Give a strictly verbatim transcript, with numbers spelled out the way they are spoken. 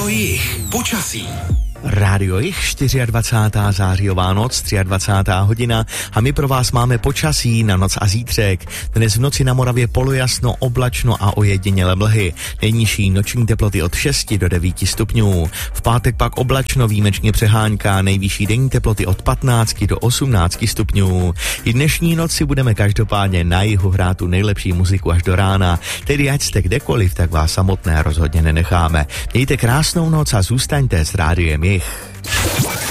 Rádio Jich. Počasí. Rádio Jich, dvacátého čtvrtého zářijová noc, dvacátá třetí hodina a my pro vás máme počasí na noc a zítřek. Dnes v noci na Moravě polojasno, oblačno a ojedinělé mlhy. Nejnižší noční teploty od šesti do devíti stupňů. V pátek pak oblačno, výjimečně přehánka, nejvyšší denní teploty od patnácti do osmnácti stupňů. I dnešní noc si budeme každopádně na jihu hrát tu nejlepší muziku až do rána. Tedy ať jste kdekoliv, tak vás samotné rozhodně nenecháme. Mějte krásnou noc a zůstaňte s Rádiem Jich.